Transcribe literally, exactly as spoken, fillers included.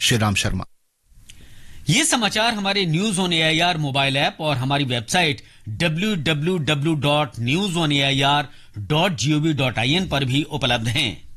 श्रीराम शर्मा। ये समाचार हमारे news on AIR mobile app और हमारी website W W W dot news on A I R dot G O V dot I N पर भी उपलब्ध हैं।